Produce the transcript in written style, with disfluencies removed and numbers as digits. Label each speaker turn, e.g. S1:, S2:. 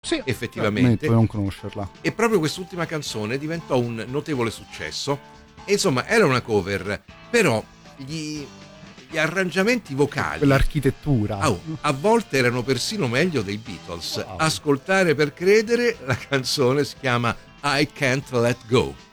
S1: Sì,
S2: effettivamente.
S1: non conoscerla.
S2: E proprio quest'ultima canzone diventò un notevole successo. E insomma, era una cover, però gli arrangiamenti vocali,
S1: Quell'architettura.
S2: a volte erano persino meglio dei Beatles.
S1: Wow.
S2: Ascoltare per credere, la canzone si chiama I Can't Let Go.